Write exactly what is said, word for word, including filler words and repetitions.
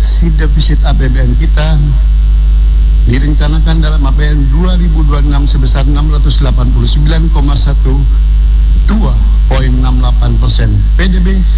proyeksi defisit A P B N kita direncanakan dalam A P B N dua ribu dua puluh enam sebesar enam ratus delapan puluh sembilan koma dua belas poin enam delapan persen. P D B